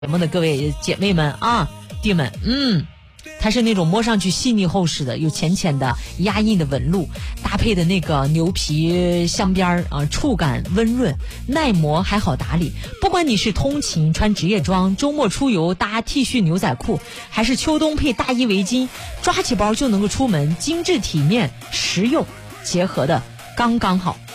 节目的各位姐妹们啊，弟们，它是那种摸上去细腻厚实的，有浅浅的压印的纹路，搭配的那个牛皮镶边啊，触感温润耐磨，还好打理。不管你是通勤穿职业装，周末出游搭 T 恤牛仔裤，还是秋冬配大衣围巾，抓起包就能够出门，精致体面实用结合的刚刚好。